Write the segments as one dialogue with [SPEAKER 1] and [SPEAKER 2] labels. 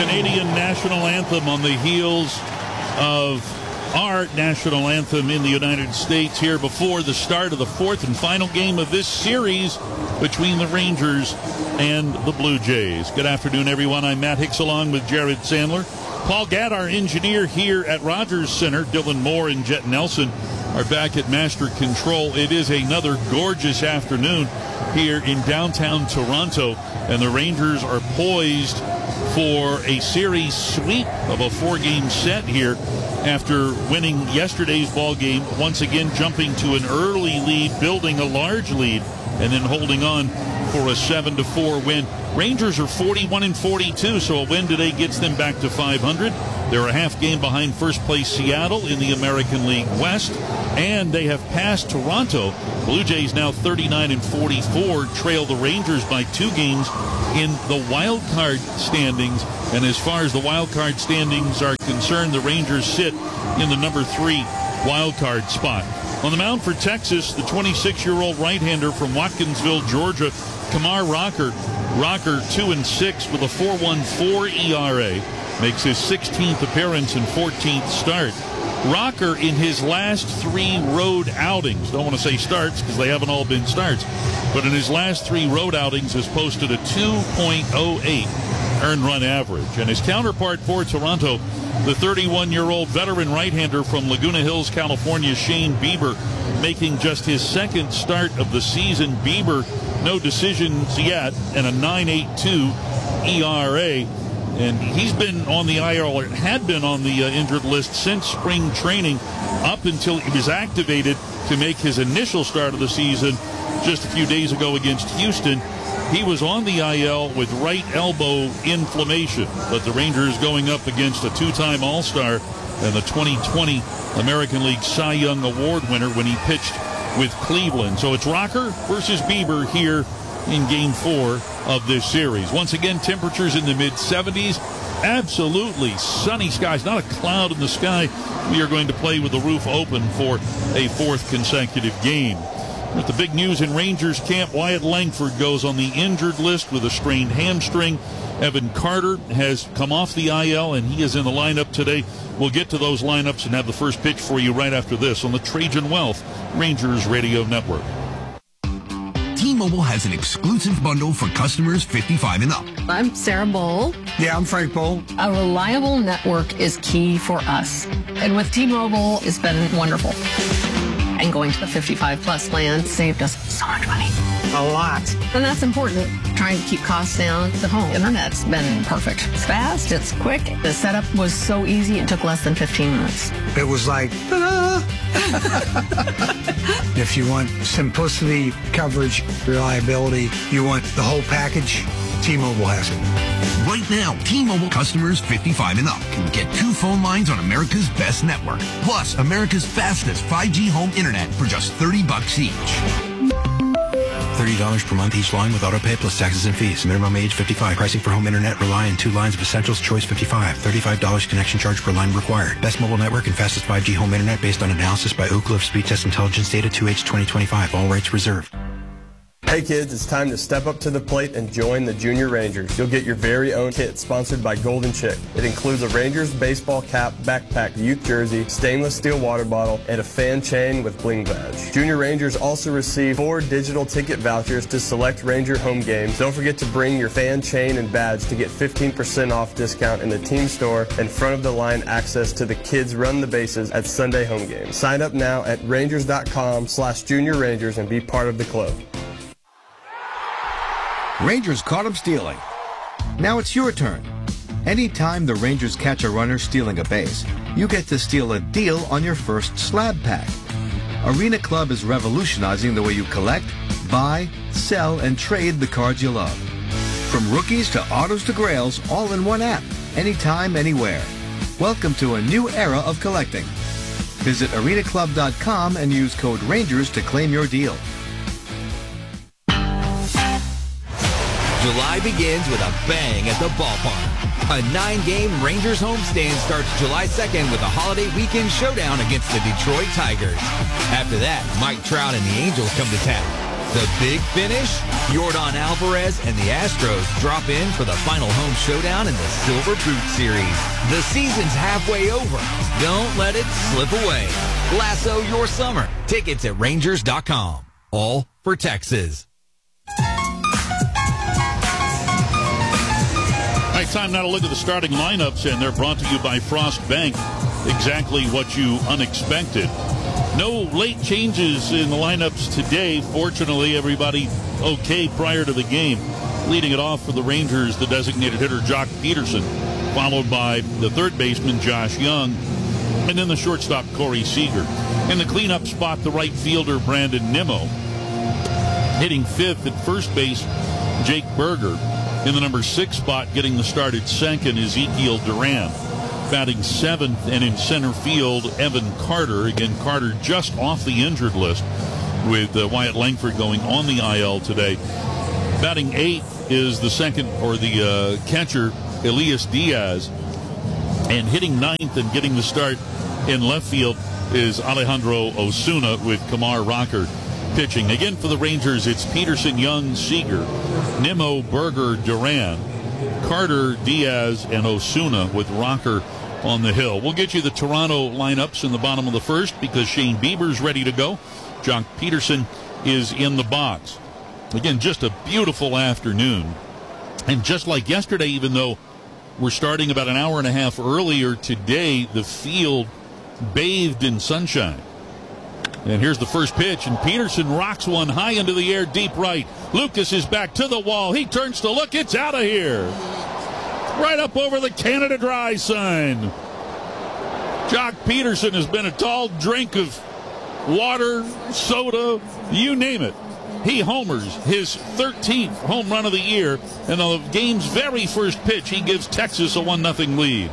[SPEAKER 1] Canadian national anthem on the heels of our national anthem in the United States here before the start of the fourth and final game of this series between the Rangers and the Blue Jays. Good afternoon, everyone. I'm Matt Hicks along with Jared Sandler. Paul Gadd, our engineer here at Rogers Center. Dylan Moore and Jet Nelson are back at Master Control. It is another gorgeous afternoon here in downtown Toronto, and the Rangers are poised for a series sweep of a four-game set here after winning yesterday's ball game, once again jumping to an early lead, building a large lead, and then holding on for a 7-4 win. Rangers are 41-42, so a win today gets them back to 500. They're a half game behind first place Seattle in the American League West, and they have passed Toronto. Blue Jays now 39-44, trail the Rangers by 2 games in the wild card standings. And as far as the wild card standings are concerned, the Rangers sit in the number 3 wild card spot. On the mound for Texas, the 26-year-old right-hander from Watkinsville, Georgia, Kumar Rocker. Rocker 2-6 with a 4.14 ERA. Makes his 16th appearance and 14th start. Rocker, in his last 3 road outings, don't want to say starts because they haven't all been starts, but in his last 3 road outings has posted a 2.08 earned run average. And his counterpart for Toronto, the 31-year-old veteran right-hander from Laguna Hills, California, Shane Bieber, making just his 2nd start of the season. Bieber, no decisions yet, and a 9.82 ERA. And he's been on the IL, or had been on the injured list since spring training up until he was activated to make his initial start of the season just a few days ago against Houston. He was on the IL with right elbow inflammation, but the Rangers going up against a 2-time All-Star and the 2020 American League Cy Young Award winner when he pitched with Cleveland. So it's Rocker versus Bieber here in Game 4 of this series. Once again, temperatures in the mid-70s. Absolutely sunny skies. Not a cloud in the sky. We are going to play with the roof open for a 4th consecutive game. With the big news in Rangers camp, Wyatt Langford goes on the injured list with a strained hamstring. Evan Carter has come off the IL, and he is in the lineup today. We'll get to those lineups and have the first pitch for you right after this on the Trajan Wealth Rangers Radio Network.
[SPEAKER 2] T-Mobile has an exclusive bundle for customers 55 and up.
[SPEAKER 3] I'm Sarah Bowl.
[SPEAKER 4] Yeah, I'm Frank Bowl.
[SPEAKER 3] A reliable network is key for us. And with T-Mobile, it's been wonderful. And going to the 55-plus plan saved us so much money.
[SPEAKER 4] A lot.
[SPEAKER 3] And that's important. Trying to keep costs down. The home internet's been perfect. It's fast. It's quick. The setup was so easy. It took less than 15 minutes.
[SPEAKER 4] It was like, ta-da! If you want simplicity, coverage, reliability, you want the whole package, T-Mobile has it.
[SPEAKER 2] Right now, T-Mobile customers 55 and up can get 2 phone lines on America's best network, plus America's fastest 5G home internet for just $30 each.
[SPEAKER 5] $30 per month each line with autopay plus taxes and fees. Minimum age 55. Pricing for home internet rely on 2 lines of Essentials Choice 55. $35 connection charge per line required. Best mobile network and fastest 5G home internet based on analysis by Oak Cliff Speed Test Intelligence data 2H 2025. All rights reserved.
[SPEAKER 6] Hey kids, it's time to step up to the plate and join the Junior Rangers. You'll get your very own kit sponsored by Golden Chick. It includes a Rangers baseball cap, backpack, youth jersey, stainless steel water bottle, and a fan chain with bling badge. Junior Rangers also receive 4 digital ticket vouchers to select Ranger home games. Don't forget to bring your fan chain and badge to get 15% off discount in the team store and front of the line access to the Kids Run the Bases at Sunday home games. Sign up now at Rangers.com/Junior Rangers and be part of the club.
[SPEAKER 7] Rangers caught him stealing. Now it's your turn. Anytime the Rangers catch a runner stealing a base, you get to steal a deal on your first slab pack. Arena Club is revolutionizing the way you collect, buy, sell, and trade the cards you love. From rookies to autos to grails, all in one app, anytime, anywhere. Welcome to a new era of collecting. Visit arenaclub.com and use code RANGERS to claim your deal.
[SPEAKER 8] July begins with a bang at the ballpark. A 9-game Rangers homestand starts July 2nd with a holiday weekend showdown against the Detroit Tigers. After that, Mike Trout and the Angels come to town. The big finish? Yordan Alvarez and the Astros drop in for the final home showdown in the Silver Boot Series. The season's halfway over. Don't let it slip away. Lasso your summer. Tickets at Rangers.com. All for Texas.
[SPEAKER 1] All right, time now to look at the starting lineups, and they're brought to you by Frost Bank. Exactly what you unexpected. No late changes in the lineups today. Fortunately, everybody okay prior to the game. Leading it off for the Rangers, the designated hitter, Jock Peterson, followed by the third baseman, Josh Young, and then the shortstop, Corey Seager. In the cleanup spot, the right fielder, Brandon Nimmo. Hitting fifth at first base, Jake Berger. In the number 6 spot, getting the start at second, Ezekiel Duran. Batting seventh, and in center field, Evan Carter. Again, Carter just off the injured list with Wyatt Langford going on the IL today. Batting eighth is the second, or the catcher, Elias Diaz. And hitting ninth and getting the start in left field is Alejandro Osuna with Kamar Rocker pitching. Again, for the Rangers, it's Peterson, Young, Seager, Nimmo, Berger, Duran, Carter, Diaz, and Osuna with Rocker on the hill. We'll get you the Toronto lineups in the bottom of the first because Shane Bieber's ready to go. Jock Peterson is in the box. Again, just a beautiful afternoon. And just like yesterday, even though we're starting about an hour and a half earlier today, the field bathed in sunshine. And here's the first pitch, and Peterson rocks one high into the air, deep right. Lucas is back to the wall. He turns to look. It's out of here. Right up over the Canada Dry sign. Jock Peterson has been a tall drink of water, soda, you name it. He homers his 13th home run of the year, and on the game's very first pitch, he gives Texas a 1-0 lead.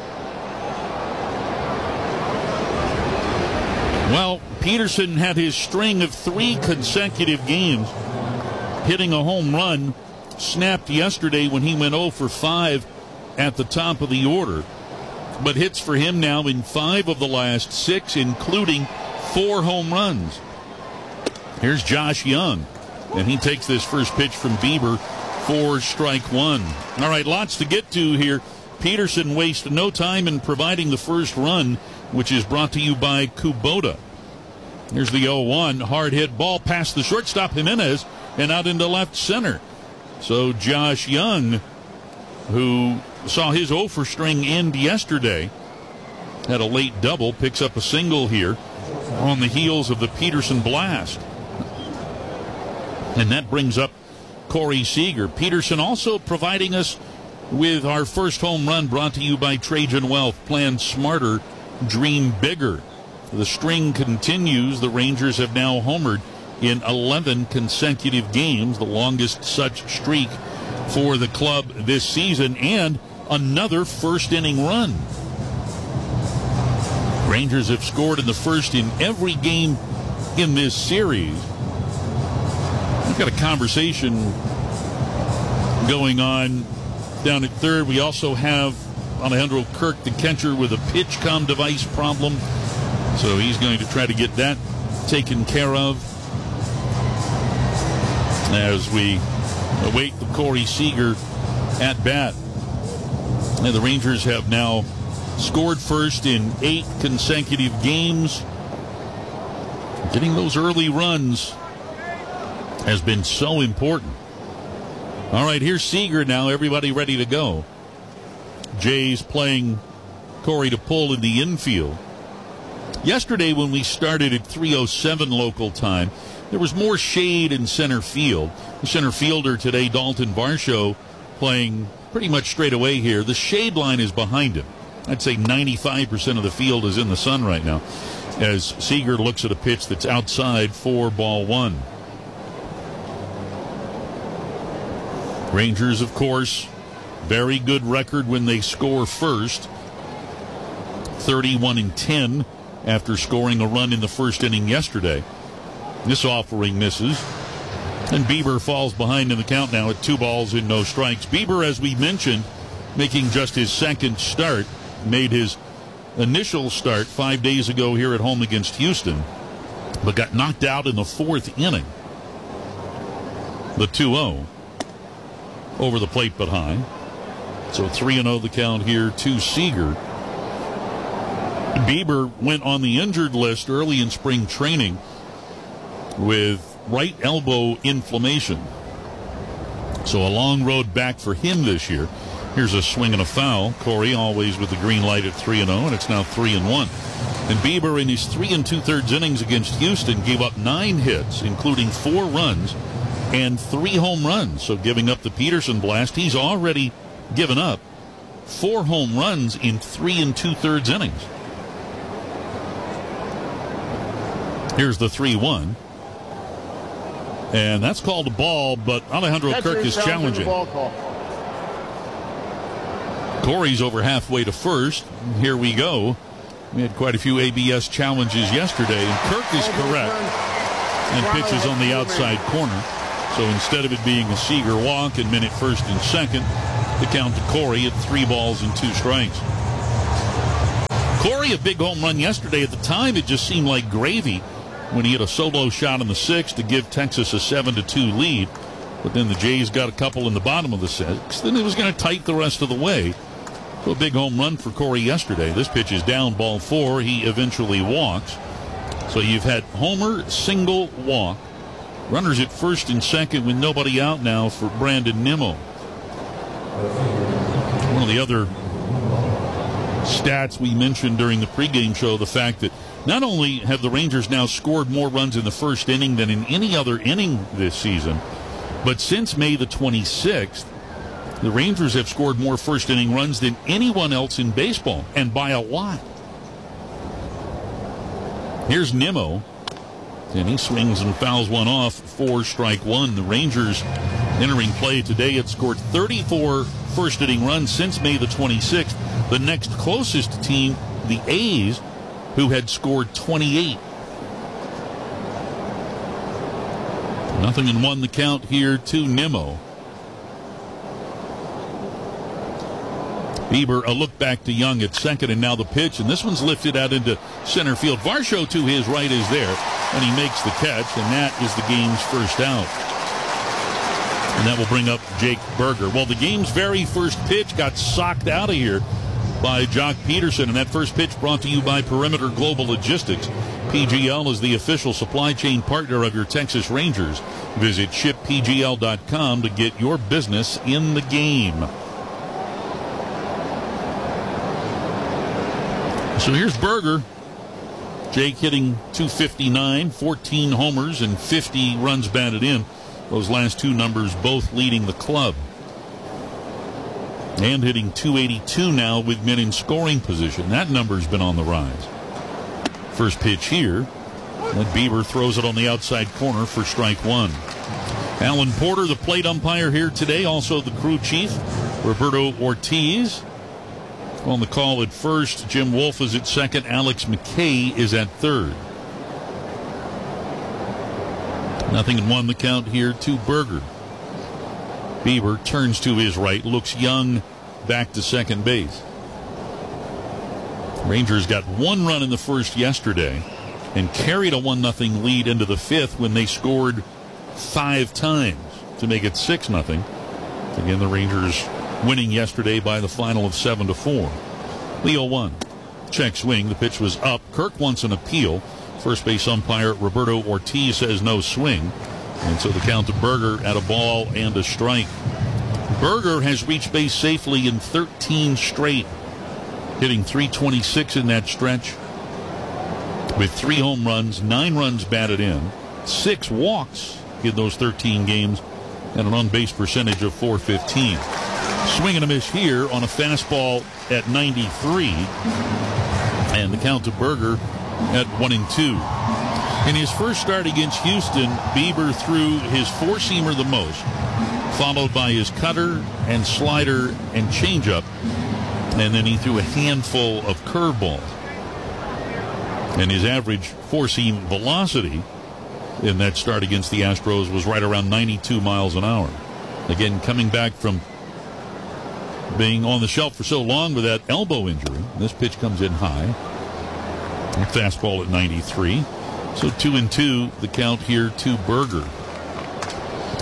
[SPEAKER 1] Well, Peterson had his string of 3 consecutive games hitting a home run, snapped yesterday when he went 0 for 5 at the top of the order. But hits for him now in 5 of the last 6, including 4 home runs. Here's Josh Young, and he takes this first pitch from Bieber for strike 1. All right, lots to get to here. Peterson wasted no time in providing the first run, which is brought to you by Kubota. Here's the 0-1, hard hit ball past the shortstop Jimenez and out into left center. So Josh Young, who saw his 0 for string end yesterday, had a late double, picks up a single here on the heels of the Peterson blast. And that brings up Corey Seager. Peterson also providing us with our first home run, brought to you by Trajan Wealth. Plan smarter, dream bigger. The string continues. The Rangers have now homered in 11 consecutive games, the longest such streak for the club this season, and another first inning run. Rangers have scored in the first in every game in this series. We've got a conversation going on down at third. We also have Alejandro Kirk, the catcher, with a PitchCom device problem. So he's going to try to get that taken care of as we await the Corey Seager at bat. And the Rangers have now scored first in 8 consecutive games. Getting those early runs has been so important. All right, here's Seager now. Everybody ready to go. Jays playing Corey to pull in the infield. Yesterday when we started at 3:07 local time, there was more shade in center field. The center fielder today, Dalton Varsho, playing pretty much straight away here. The shade line is behind him. I'd say 95% of the field is in the sun right now as Seager looks at a pitch that's outside for ball 1. Rangers, of course, very good record when they score first. 31-10 after scoring a run in the first inning yesterday. This offering misses, and Bieber falls behind in the count now at 2 balls and no strikes. Bieber, as we mentioned, making just his second start, made his initial start 5 days ago here at home against Houston, but got knocked out in the 4th inning. The 2-0 over the plate but high. So 3-0 the count here to Seager. Bieber went on the injured list early in spring training with right elbow inflammation. So a long road back for him this year. Here's a swing and a foul. Corey always with the green light at 3-0, and it's now 3-1. And Bieber in his 3 2/3 innings against Houston gave up 9 hits, including 4 runs and 3 home runs. So giving up the Peterson blast, he's already given up 4 home runs in 3 2/3 innings. Here's the 3-1. And that's called a ball, but Alejandro Kirk is challenging. Corey's over halfway to first. Here we go. We had quite a few ABS challenges yesterday, and Kirk is correct and pitches on the outside corner. So instead of it being a Seager walk and men at first and second, the count to Corey at 3 balls and 2 strikes. Corey, a big home run yesterday. At the time, it just seemed like gravy when he hit a solo shot in the 6th to give Texas a 7-2 lead. But then the Jays got a couple in the bottom of the 6th. Then it was going to tight the rest of the way. So a big home run for Corey yesterday. This pitch is down, ball 4. He eventually walks. So you've had homer, single, walk. Runners at first and second with nobody out now for Brandon Nimmo. One of the other stats we mentioned during the pregame show, the fact that not only have the Rangers now scored more runs in the first inning than in any other inning this season, but since May the 26th, the Rangers have scored more first-inning runs than anyone else in baseball, and by a lot. Here's Nimmo, and he swings and fouls one off for strike 1. The Rangers entering play today had scored 34 first-inning runs since May the 26th. The next closest team, the A's, who had scored 28. 0-1 the count here to Nimmo. Bieber, a look back to Young at second, and now the pitch, and this one's lifted out into center field. Varsho to his right is there, and he makes the catch, and that is the game's first out. And that will bring up Jake Burger. Well, the game's very first pitch got socked out of here by Jock Peterson, and that first pitch brought to you by Perimeter Global Logistics. PGL is the official supply chain partner of your Texas Rangers. Visit shippgl.com to get your business in the game. So here's Burger. Jake hitting .259, 14 homers and 50 runs batted in. Those last 2 numbers both leading the club. And hitting .282 now with men in scoring position. That number's been on the rise. First pitch here. And Bieber throws it on the outside corner for strike 1. Alan Porter, the plate umpire here today. Also the crew chief, Roberto Ortiz, on the call at first. Jim Wolf is at second. Alex McKay is at third. 0-1 the count here to Burger. Bieber turns to his right, looks Young back to second base. Rangers got 1 run in the first yesterday and carried a 1-0 lead into the 5th when they scored 5 times to make it 6-0. Again, the Rangers winning yesterday by the final of 7-4. Leo 1. Check swing. The pitch was up. Kirk wants an appeal. First base umpire Roberto Ortiz says no swing. And so the count to Burger at a ball and a strike. Burger has reached base safely in 13 straight, hitting .326 in that stretch with 3 home runs, 9 runs batted in, 6 walks in those 13 games, and an on-base percentage of .415. Swing and a miss here on a fastball at 93, and the count to Burger at 1-2. In his first start against Houston, Bieber threw his 4-seamer the most, followed by his cutter and slider and changeup, and then he threw a handful of curveballs. And his average 4-seam velocity in that start against the Astros was right around 92 miles an hour. Again, coming back from being on the shelf for so long with that elbow injury, this pitch comes in high. Fastball at 93. So 2-2 the count here to Burger.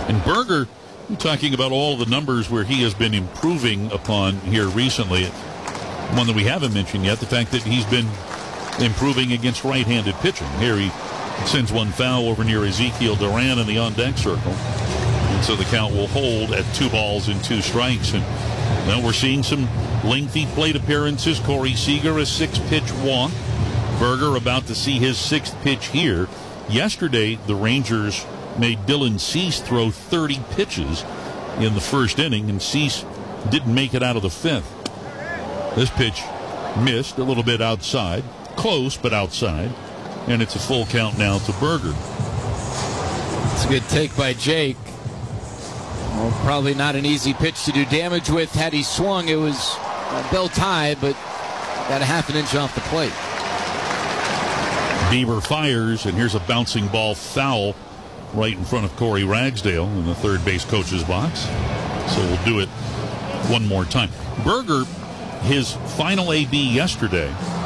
[SPEAKER 1] And Berger, talking about all the numbers where he has been improving upon here recently. One that we haven't mentioned yet, the fact that he's been improving against right-handed pitching. Here he sends one foul over near Ezekiel Duran in the on-deck circle. And so the count will hold at 2 balls and 2 strikes. And now we're seeing some lengthy plate appearances. Corey Seager, a 6-pitch walk. Berger about to see his 6th pitch here. Yesterday, the Rangers made Dylan Cease throw 30 pitches in the first inning, and Cease didn't make it out of the 5th. This pitch missed a little bit outside. Close, but outside. And it's a full count now to Berger.
[SPEAKER 9] It's a good take by Jake. Well, probably not an easy pitch to do damage with. Had he swung, it was belt high, but got a half an inch off the plate.
[SPEAKER 1] Bieber fires, and here's a bouncing ball foul right in front of Corey Ragsdale in the third base coach's box. So we'll do it one more time. Berger, his final AB yesterday,